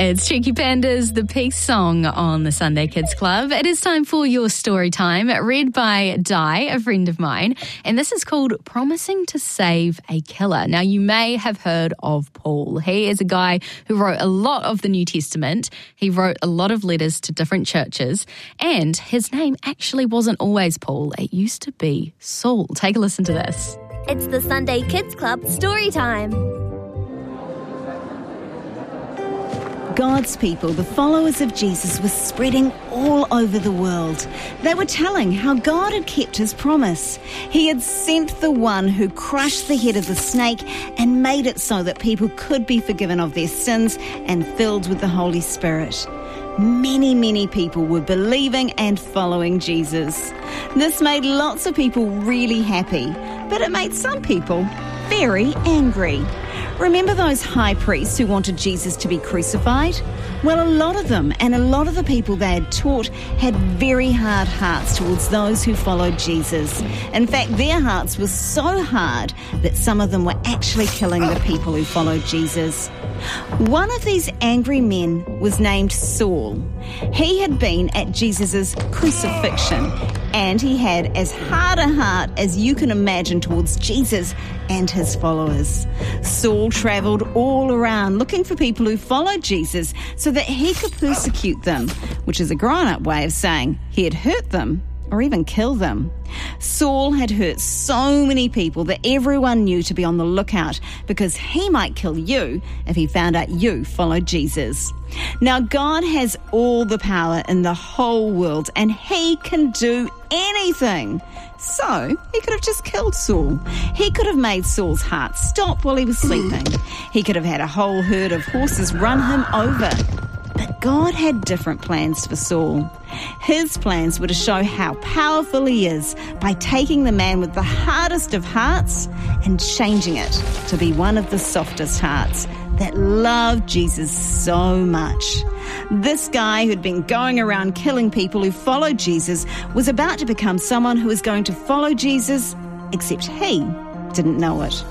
It's Cheeky Pandas, the Peace Song on the Sunday Kids Club. It is time for your story time, read by Di, a friend of mine, and this is called Promising to Save a Killer. Now, you may have heard of Paul. He is a guy who wrote a lot of the New Testament. He wrote a lot of letters to different churches, and his name actually wasn't always Paul. It used to be Saul. Take a listen to this. It's the Sunday Kids Club story time. God's people, the followers of Jesus, were spreading all over the world. They were telling how God had kept his promise. He had sent the one who crushed the head of the snake and made it so that people could be forgiven of their sins and filled with the Holy Spirit. Many people were believing and following Jesus. This made lots of people really happy, but it made some people very angry. Remember those high priests who wanted Jesus to be crucified? Well, a lot of them and a lot of the people they had taught had very hard hearts towards those who followed Jesus. In fact, their hearts were so hard that some of them were actually killing the people who followed Jesus. One of these angry men was named Saul. He had been at Jesus' crucifixion, and he had as hard a heart as you can imagine towards Jesus and his followers. Saul travelled all around looking for people who followed Jesus so that he could persecute them, which is a grown-up way of saying he'd hurt them or even kill them. Saul had hurt so many people that everyone knew to be on the lookout because he might kill you if he found out you followed Jesus. Now, God has all the power in the whole world and he can do anything. So he could have just killed Saul. He could have made Saul's heart stop while he was sleeping. He could have had a whole herd of horses run him over. But God had different plans for Saul. His plans were to show how powerful he is by taking the man with the hardest of hearts and changing it to be one of the softest hearts that loved Jesus so much. This guy who'd been going around killing people who followed Jesus was about to become someone who was going to follow Jesus, except he didn't know it.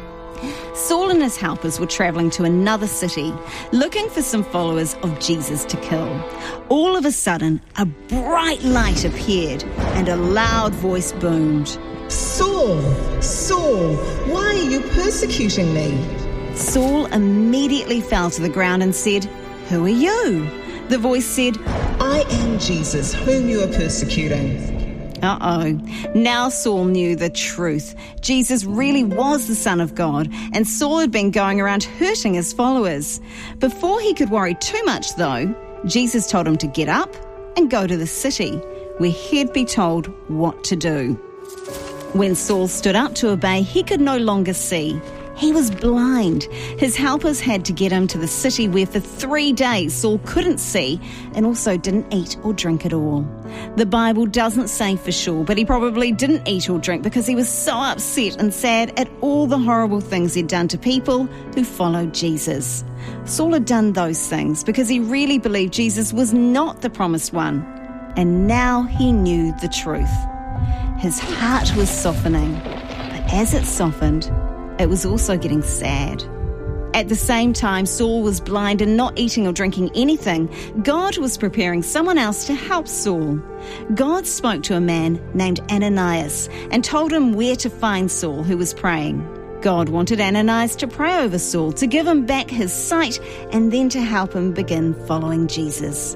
Saul and his helpers were travelling to another city, looking for some followers of Jesus to kill. All of a sudden, a bright light appeared and a loud voice boomed. Saul, Saul, why are you persecuting me? Saul immediately fell to the ground and said, "Who are you?" The voice said, I am Jesus, whom you are persecuting. Uh-oh. Now Saul knew the truth. Jesus really was the Son of God, and Saul had been going around hurting his followers. Before he could worry too much, though, Jesus told him to get up and go to the city, where he'd be told what to do. When Saul stood up to obey, he could no longer see. He was blind. His helpers had to get him to the city where for 3 days Saul couldn't see and also didn't eat or drink at all. The Bible doesn't say for sure, but he probably didn't eat or drink because he was so upset and sad at all the horrible things he'd done to people who followed Jesus. Saul had done those things because he really believed Jesus was not the promised one, and now he knew the truth. His heart was softening, but as it softened, it was also getting sad. At the same time Saul was blind and not eating or drinking anything, God was preparing someone else to help Saul. God spoke to a man named Ananias and told him where to find Saul, who was praying. God wanted Ananias to pray over Saul, to give him back his sight, and then to help him begin following Jesus.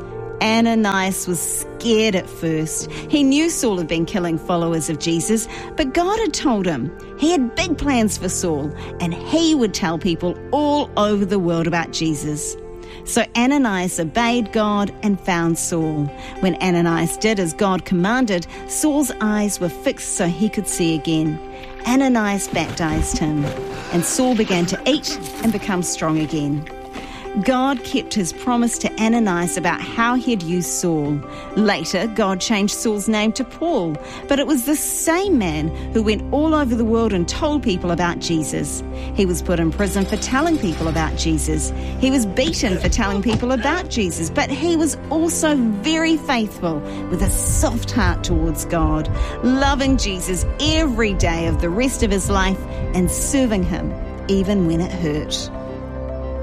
Ananias was scared at first. He knew Saul had been killing followers of Jesus, but God had told him he had big plans for Saul, and he would tell people all over the world about Jesus. So Ananias obeyed God and found Saul. When Ananias did as God commanded, Saul's eyes were fixed so he could see again. Ananias baptized him, and Saul began to eat and become strong again. God kept his promise to Ananias about how he'd use Saul. Later, God changed Saul's name to Paul, but it was the same man who went all over the world and told people about Jesus. He was put in prison for telling people about Jesus. He was beaten for telling people about Jesus, but he was also very faithful with a soft heart towards God, loving Jesus every day of the rest of his life and serving him even when it hurt.